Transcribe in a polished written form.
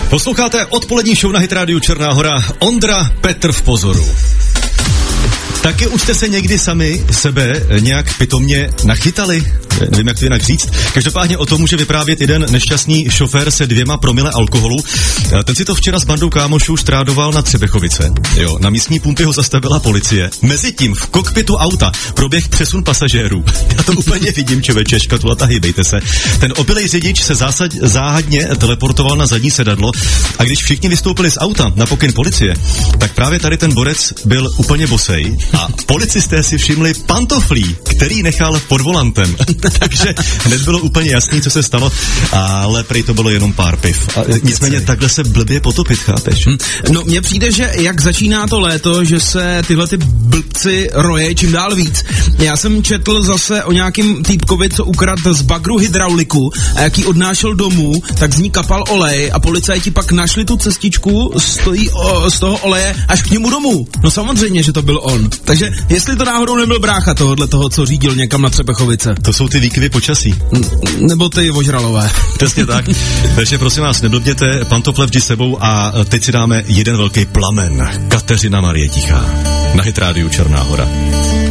Posloucháte odpolední show na Hit Radio Černá Hora. Ondra, Petr v pozoru. Taky už jste se někdy sami sebe nějak pitomně nachytali? Nevím, jak to jinak říct. Každopádně o tom může vyprávět jeden nešťastný šofér se 2 promile alkoholu. Ten si to včera s bandou kámošů štrádoval na Třebechovice. Jo, na místní pumpě ho zastavila policie. Mezitím v kokpitu auta proběh přesun pasažérů. Já to úplně vidím, člověče, škatulata, hýbejte se. Ten opilej řidič se záhadně teleportoval na zadní sedadlo a když všichni vystoupili z auta na pokyn policie, tak právě tady ten borec byl úplně bosej a policisté si všimli pantoflí, který nechal pod volantem. Takže hned bylo úplně jasný, co se stalo, ale prej to bylo jenom pár piv. Nicméně takhle se blbě potopit, chápeš? No, mně přijde, že jak začíná to léto, že se tyhle ty blbci roje čím dál víc. Já jsem četl zase o nějakým týpkovi, co ukradl z bagru hydrauliku a jak ji odnášel domů, tak z ní kapal olej a policajti pak našli tu cestičku z toho oleje až k němu domů. No samozřejmě, že to byl on. Takže jestli to náhodou nebyl brácha toho, co řídil někam na Třebechovice. To jsou ty výkyvy počasí. Nebo ty ožralové. Přesně tak. Takže prosím vás, neblbněte, pantofle vždy sebou a teď si dáme jeden velký plamen. Kateřina Marie Tichá. Na Hit Radio Černá Hora.